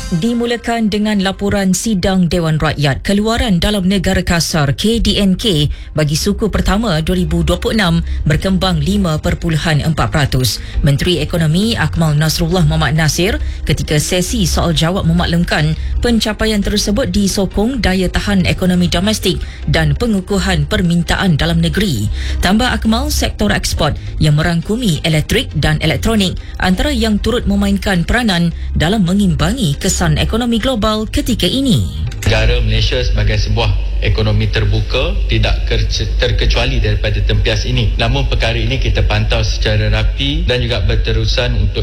Dimulakan dengan laporan sidang Dewan Rakyat Keluaran Dalam Negara Kasar KDNK bagi suku pertama 2026 berkembang 5.4%. Menteri Ekonomi Akmal Nasrullah Mohamad Nasir ketika sesi soal jawab memaklumkan pencapaian tersebut disokong daya tahan ekonomi domestik dan pengukuhan permintaan dalam negeri. Tambah Akmal, sektor ekspor yang merangkumi elektrik dan elektronik antara yang turut memainkan peranan dalam mengimbangi kesan ekonomi global ketika ini. Negara Malaysia sebagai sebuah ekonomi terbuka tidak terkecuali daripada tempias ini. Namun perkara ini kita pantau secara rapi dan juga berterusan untuk